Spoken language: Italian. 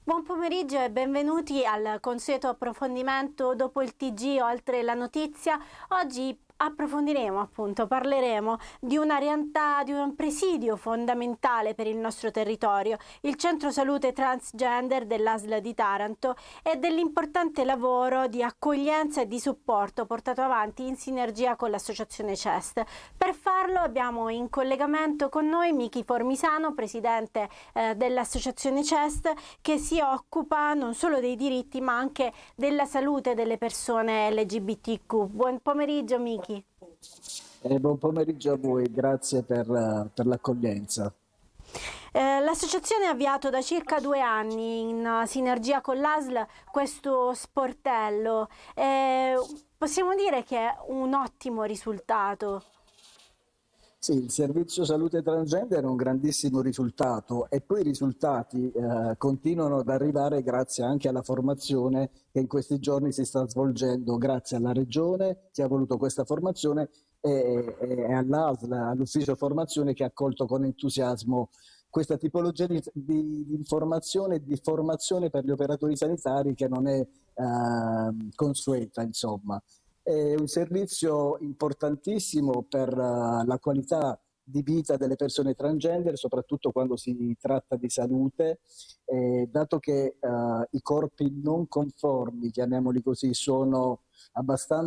Buon pomeriggio e benvenuti al consueto approfondimento dopo il TG oltre la notizia. Oggi approfondiremo, appunto, parleremo di una realtà, di un presidio fondamentale per il nostro territorio, il Centro Salute Transgender dell'ASL di Taranto, e dell'importante lavoro di accoglienza e di supporto portato avanti in sinergia con l'associazione CEST. Per farlo abbiamo in collegamento con noi Miki Formisano, presidente dell'associazione CEST, che si occupa non solo dei diritti ma anche della salute delle persone LGBTQ. Buon pomeriggio Miki. Buon pomeriggio a voi, grazie per l'accoglienza. L'associazione ha avviato da circa 2 anni, in sinergia con l'ASL, questo sportello. Possiamo dire che è un ottimo risultato. Sì, il servizio salute transgender è un grandissimo risultato e poi i risultati continuano ad arrivare grazie anche alla formazione che in questi giorni si sta svolgendo, grazie alla Regione che ha voluto questa formazione e all'ASL, all'ufficio formazione, che ha accolto con entusiasmo questa tipologia di informazione e di formazione per gli operatori sanitari, che non è consueta, insomma. È un servizio importantissimo per la qualità di vita delle persone transgender, soprattutto quando si tratta di salute, dato che i corpi non conformi, chiamiamoli così, sono abbastanza